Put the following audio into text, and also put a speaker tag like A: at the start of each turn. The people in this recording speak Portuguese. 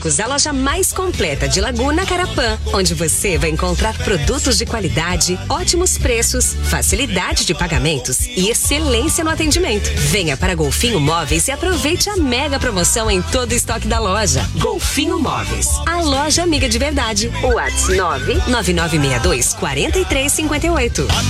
A: Cosméticos, a loja mais completa de Laguna Carapã, onde você vai encontrar produtos de qualidade, ótimos preços, facilidade de pagamentos e excelência no atendimento. Venha para Golfinho Móveis e aproveite a mega promoção em todo o estoque da loja. Golfinho Móveis, a loja amiga de verdade. WhatsApp 99962 4358.